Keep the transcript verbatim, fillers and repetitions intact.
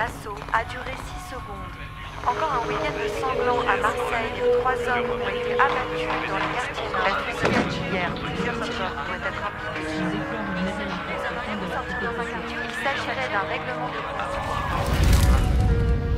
l'assaut a duré six secondes. Encore un week-end sanglant à Marseille, trois hommes ont été abattus dans le quartier nord. La fusillade hier, plusieurs corps doivent être impliqués. Il s'agirait d'un règlement de compte.